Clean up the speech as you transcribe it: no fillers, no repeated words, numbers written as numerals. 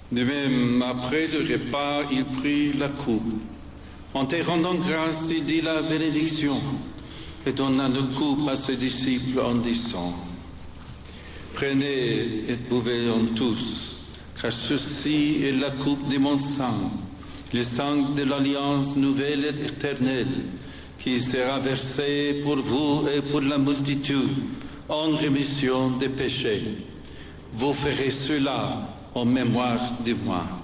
De même, après le repas, il prit la coupe. En te rendant grâce, il dit la bénédiction et donna la coupe à ses disciples en disant: Prenez et buvez-en tous, car ceci est la coupe de mon sang, le sang de l'alliance nouvelle et éternelle, qui sera versé pour vous et pour la multitude en rémission des péchés. Vous ferez cela en mémoire de moi.